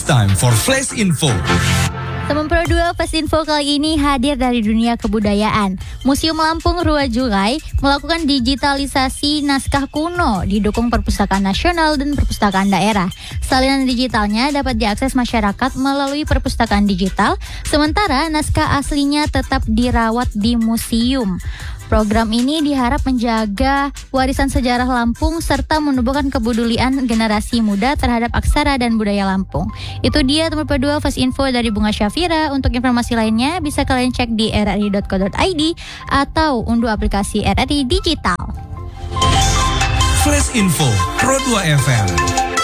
time for Flash Info. Teman Pro 2 Flash Info kali ini hadir dari dunia kebudayaan. Museum Lampung Rua Julai melakukan digitalisasi naskah kuno didukung Perpustakaan Nasional dan Perpustakaan Daerah. Salinan digitalnya dapat diakses masyarakat melalui perpustakaan digital, sementara naskah aslinya tetap dirawat di museum. Program ini diharap menjaga warisan sejarah Lampung serta menumbuhkan kepedulian generasi muda terhadap aksara dan budaya Lampung. Itu dia teman Pro2 Flash Info dari Bunga Syafira. Untuk informasi lainnya bisa kalian cek di rri.co.id atau unduh aplikasi RRI Digital. Flash Info Pro 2 FM.